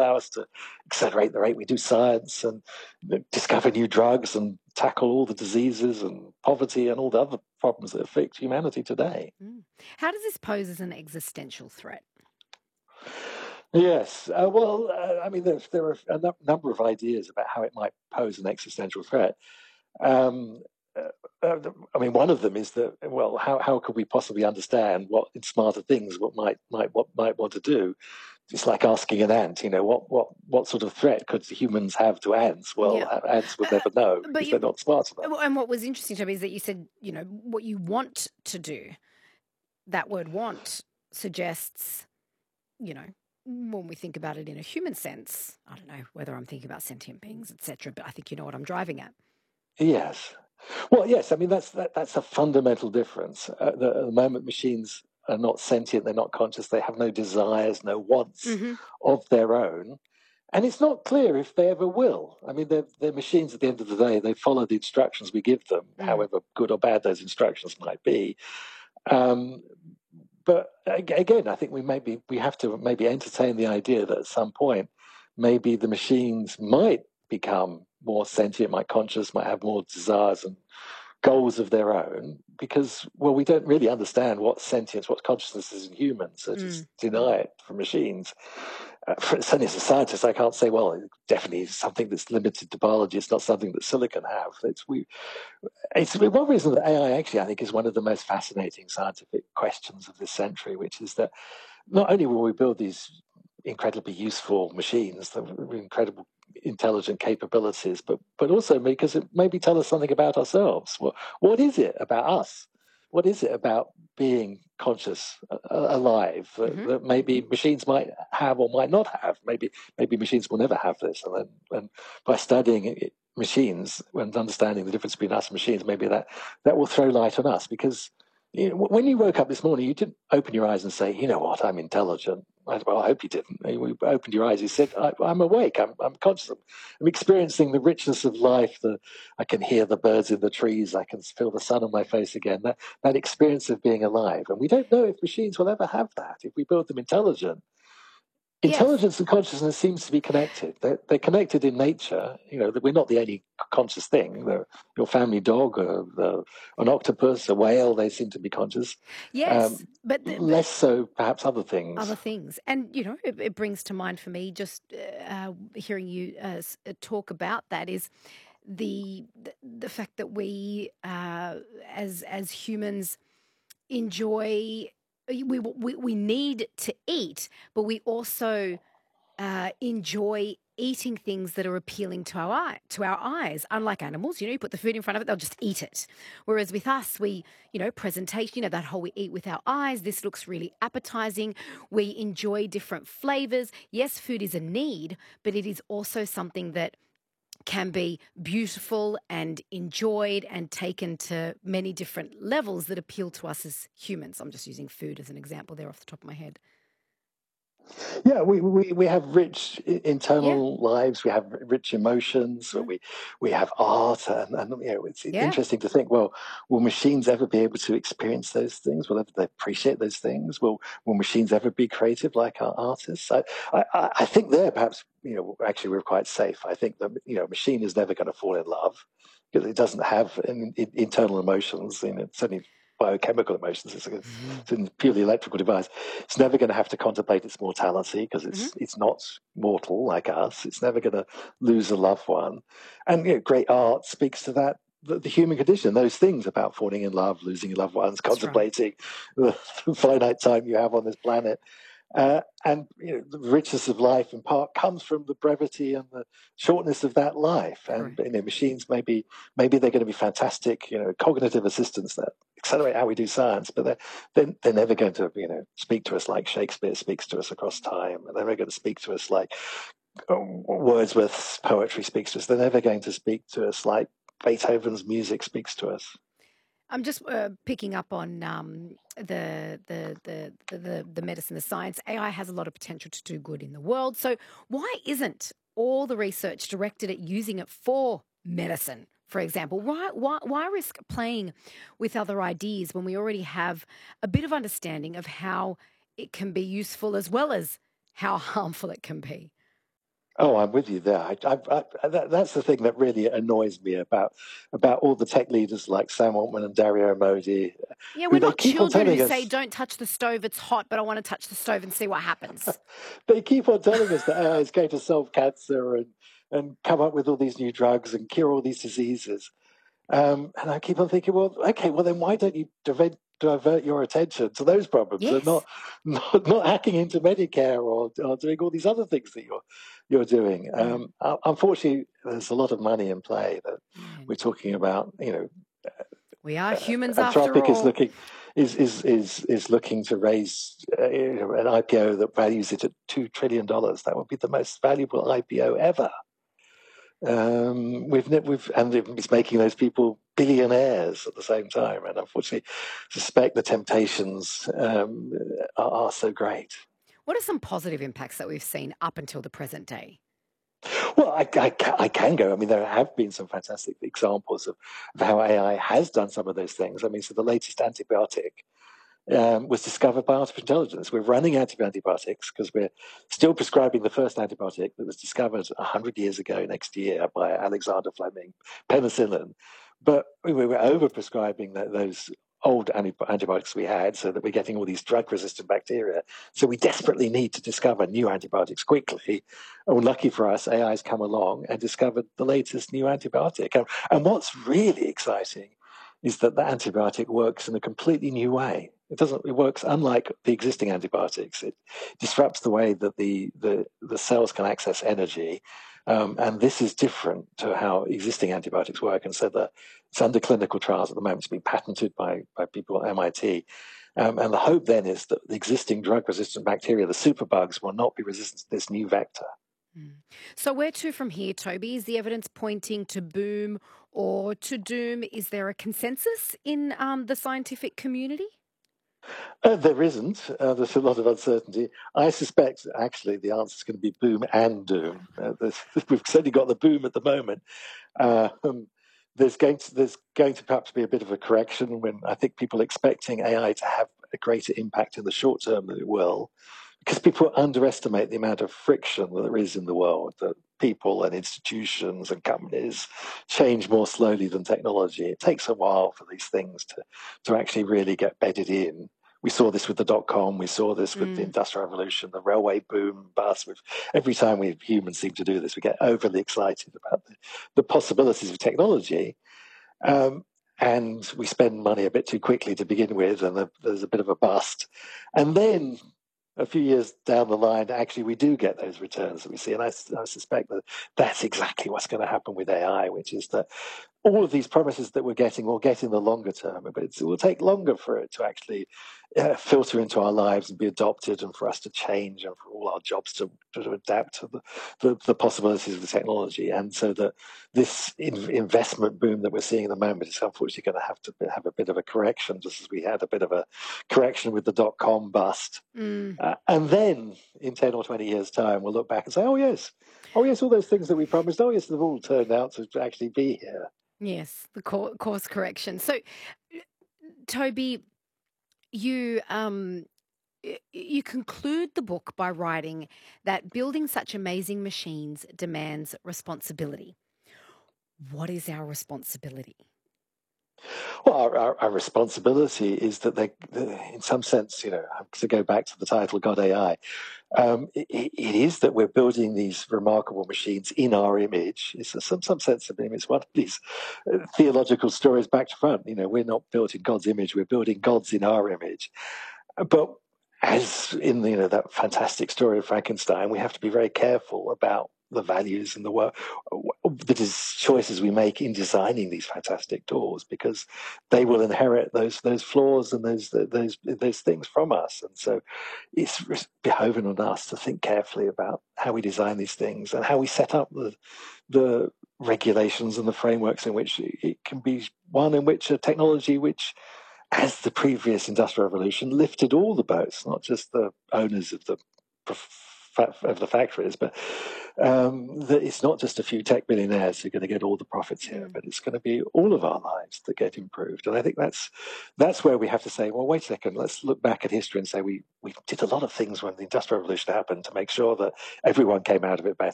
allow us to accelerate the rate we do science and discover new drugs and tackle all the diseases and poverty and all the other problems that affect humanity today. Mm. How does this pose as an existential threat? Yes. I mean, there are a number of ideas about how it might pose an existential threat. Um, I mean, one of them is that, well, how could we possibly understand what in smarter things what might want to do? It's like asking an ant, what sort of threat could humans have to ants? Well, Yeah. ants would Uh, never know but because they're you, not smart enough. and what was interesting to me is that you said, what you want to do. That word want suggests, you know, when we think about it in a human sense, I don't know whether I'm thinking about sentient beings, etc., but I think you know what I'm driving at. Yes. Well, yes. I mean, that's a fundamental difference. At the moment, machines are not sentient; they're not conscious. They have no desires, no wants Hmm. of their own, and it's not clear if they ever will. I mean, they're machines. At the end of the day, they follow the instructions we give them, Mm. however good or bad those instructions might be. Um, but again, I think we have to maybe entertain the idea that at some point, maybe the machines might become more sentient, might conscious, might have more desires and goals of their own, because we don't really understand what sentience, what consciousness is in humans, so Mm. just deny it for machines. Certainly, as a scientist, I can't say, well, it definitely is something that's limited to biology. It's not something that silicon have. It's one reason that AI actually, I think, is one of the most fascinating scientific questions of this century, which is that not only will we build these incredibly useful machines that with incredible intelligent capabilities, but also because it maybe tell us something about ourselves. What is it about us? What is it about being conscious, alive, Hmm. that maybe machines might have or might not have? Maybe machines will never have this, and by studying machines and understanding the difference between us and machines, maybe that will throw light on us because when you woke up this morning, you didn't open your eyes and say, "You know what? I'm intelligent." Well, I hope you didn't. You opened your eyes. You said, "I'm awake. I'm conscious. I'm experiencing the richness of life. I can hear the birds in the trees. I can feel the sun on my face again. That experience of being alive." And we don't know if machines will ever have that. If we build them intelligent, Yes. intelligence and consciousness seems to be connected. They're connected in nature. We're not the only conscious thing. Your family dog, an octopus, a whale, they seem to be conscious. Yes. Less so, perhaps, other Other things. things. And, it brings to mind for me just hearing you talk about that is the fact that we, as humans, enjoy. We need to eat, but we also enjoy eating things that are appealing to our eyes. Unlike animals, you put the food in front of it, they'll just eat it. Whereas with us, we, presentation, that whole we eat with our eyes. This looks really appetizing. We enjoy different flavors. Yes, food is a need, but it is also something that can be beautiful and enjoyed and taken to many different levels that appeal to us as humans. I'm just using food as an example there off the top of my head. Yeah, we have rich Yeah. internal lives. We have rich emotions. Mm. We have art, and it's Yeah. interesting to think. Well, will machines ever be able to experience those things? Will they appreciate those things? Will machines ever be creative like our artists? I think there perhaps actually we're quite safe. I think that a machine is never going to fall in love because it doesn't have internal emotions. Certainly biochemical emotions. It's a purely electrical device. It's never going to have to contemplate its mortality because Hmm. it's not mortal like us. It's never going to lose a loved one. And great art speaks to that. The human condition, those things about falling in love, losing your loved ones, That's right. contemplating the finite time you have on this planet. And the richness of life in part comes from the brevity and the shortness of that life. And Correct. machines maybe they're going to be fantastic, cognitive assistants that accelerate how we do science, but they're never going to speak to us like Shakespeare speaks to us across time. They're never going to speak to us like Wordsworth's poetry speaks to us. They're never going to speak to us like Beethoven's music speaks to us. I'm just picking up on the medicine, the science. AI has a lot of potential to do good in the world. So why isn't all the research directed at using it for medicine? For example, why risk playing with other ideas when we already have a bit of understanding of how it can be useful as well as how harmful it can be? Oh, I'm with you there. That's the thing that really annoys me about all the tech leaders like Sam Altman and Dario Modi, Yeah, we're who they not keep on children who telling say, us don't touch the stove, it's hot, but I want to touch the stove and see what happens. they keep on telling us that AI is going to solve cancer and come up with all these new drugs and cure all these diseases. And I keep on thinking, well, okay, well then why don't you divert your attention to those problems and Yes. not hacking into Medicare or doing all these other things that you're doing. Unfortunately, there's a lot of money in play that Yeah. we're talking about. We are humans after Anthropic all. is looking to raise an IPO that values it at $2 trillion. That would be the most valuable IPO ever. And it's making those people billionaires at the same time. And unfortunately, suspect the temptations are so great. What are some positive impacts that we've seen up until the present day? Well, I can go. I mean, there have been some fantastic examples of how AI has done some of those things. I mean, so the latest antibiotic was discovered by artificial intelligence. We're running antibiotics because we're still prescribing the first antibiotic that was discovered 100 years ago next year by Alexander Fleming, penicillin. But we were overprescribing those old antibiotics we had so that we're getting all these drug-resistant bacteria. So we desperately need to discover new antibiotics quickly. And lucky for us, AI has come along and discovered the latest new antibiotic. And what's really exciting is that the antibiotic works in a completely new way. It works unlike the existing antibiotics. It disrupts the way that the cells can access energy. And this is different to how existing antibiotics work. And so it's under clinical trials at the moment. It's been patented by people at MIT. And the hope then is that the existing drug-resistant bacteria, the superbugs, will not be resistant to this new vector. So where to from here, Toby? Is the evidence pointing to boom or to doom? Is there a consensus in the scientific community? There isn't. There's a lot of uncertainty. I suspect, actually, the answer is going to be boom and doom. We've certainly got the boom at the moment. There's going to perhaps be a bit of a correction when I think people are expecting AI to have a greater impact in the short term than it will, because people underestimate the amount of friction that there is in the world, that people and institutions and companies change more slowly than technology. It takes a while for these things to actually really get bedded in. We saw this with the dot-com. We saw this with the Industrial Revolution, the railway boom, bust. Every time we humans seem to do this, we get overly excited about the possibilities of technology. And we spend money a bit too quickly to begin with, and there's a bit of a bust. And then a few years down the line, actually, we do get those returns that we see. And I suspect that that's exactly what's going to happen with AI, which is that all of these promises that we're getting, we'll get in the longer term, but it will take longer for it to actually filter into our lives and be adopted, and for us to change, and for all our jobs to adapt to the possibilities of the technology. And so that this investment boom that we're seeing at the moment is unfortunately going to have a bit of a correction, just as we had a bit of a correction with the dot-com bust. And then in 10 or 20 years' time, we'll look back and say, oh, yes, all those things that we promised, oh, yes, they've all turned out to actually be here. Yes, the course correction. So, Toby, you you conclude the book by writing that building such amazing machines demands responsibility. What is our responsibility? Well, our responsibility is that in some sense, to go back to the title, God AI, it is that we're building these remarkable machines in our image. It's some sense of it's one of these theological stories back to front. We're not built in God's image; we're building gods in our image. But as in that fantastic story of Frankenstein, we have to be very careful about the values and the choices we make in designing these fantastic tools, because they will inherit those flaws and those things from us. And so it's behoven on us to think carefully about how we design these things and how we set up the regulations and the frameworks in which it can be one in which a technology which, as the previous industrial revolution, lifted all the boats, not just the owners of the factories, but that it's not just a few tech billionaires who are going to get all the profits here, but it's going to be all of our lives that get improved. And I think that's where we have to say, well, wait a second, let's look back at history and say we did a lot of things when the industrial revolution happened to make sure that everyone came out of it better.